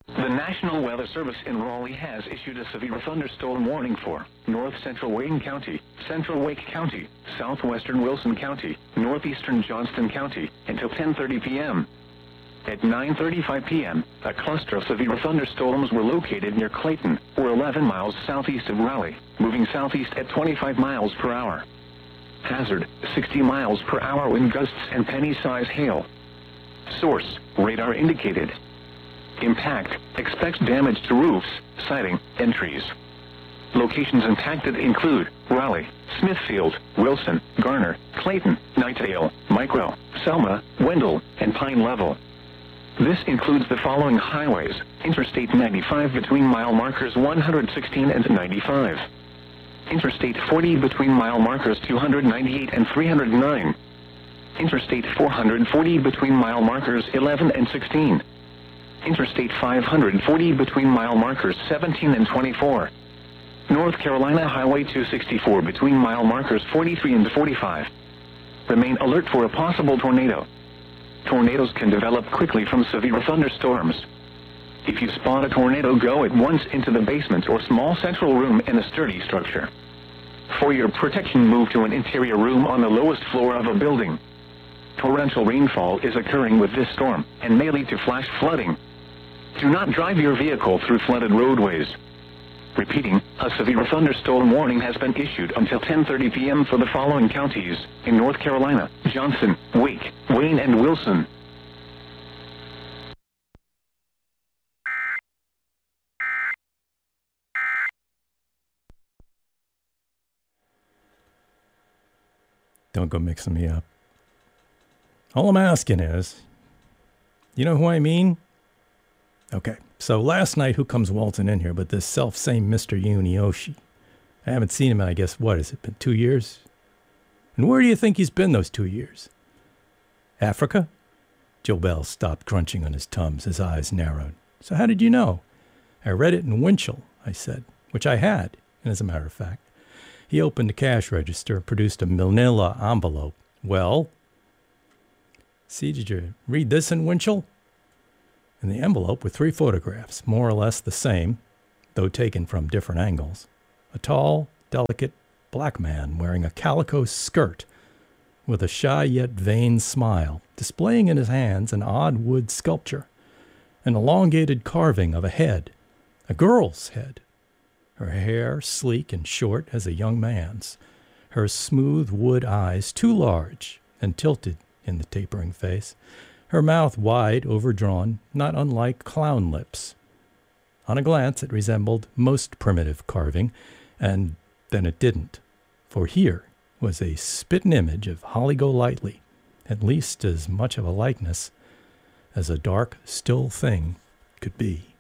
The National Weather Service in Raleigh has issued a severe thunderstorm warning for north central Wayne County, central Wake County, southwestern Wilson County, northeastern Johnston County until 10:30 p.m. At 9:35 p.m., a cluster of severe thunderstorms were located near Clayton, or 11 miles southeast of Raleigh, moving southeast at 25 miles per hour. Hazard, 60 miles per hour wind gusts and penny-size hail. Source, radar indicated. Impact, expects damage to roofs, siding, and trees. Locations impacted include Raleigh, Smithfield, Wilson, Garner, Clayton, Knightdale, Micro, Selma, Wendell, and Pine Level. This includes the following highways: Interstate 95 between mile markers 116 and 95. Interstate 40 between mile markers 298 and 309. Interstate 440 between mile markers 11 and 16. Interstate 540 between mile markers 17 and 24. North Carolina Highway 264 between mile markers 43 and 45. Remain alert for a possible tornado. Tornadoes can develop quickly from severe thunderstorms. If you spot a tornado, go at once into the basement or small central room in a sturdy structure. For your protection, move to an interior room on the lowest floor of a building. Torrential rainfall is occurring with this storm and may lead to flash flooding. Do not drive your vehicle through flooded roadways. Repeating, a severe thunderstorm warning has been issued until 10:30 p.m. for the following counties in North Carolina: Johnson, Wake, Wayne, and Wilson. Don't go mixing me up. All I'm asking is, you know who I mean? Okay, so last night, who comes waltzing in here but this self-same Mr. Yunioshi? I haven't seen him in, I guess, what has it been, 2 years? And where do you think he's been those 2 years? Africa? Joe Bell stopped crunching on his Tums. His eyes narrowed. So how did you know? I read it in Winchell, I said, which I had, and as a matter of fact. He opened the cash register, produced a manila envelope. Well, see, did you read this in Winchell? In the envelope were 3 photographs, more or less the same, though taken from different angles. A tall, delicate black man wearing a calico skirt with a shy yet vain smile, displaying in his hands an odd wood sculpture, an elongated carving of a head, a girl's head, her hair sleek and short as a young man's, her smooth wood eyes too large and tilted in the tapering face, her mouth wide, overdrawn, not unlike clown lips. On a glance, it resembled most primitive carving, and then it didn't, for here was a spitting image of Holly Golightly, at least as much of a likeness as a dark, still thing could be.